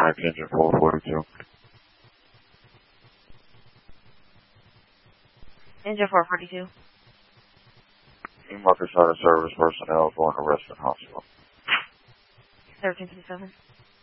Mike Engine 442. Engine 442. Marcus Hunter service personnel going to Reston Hospital. 1357.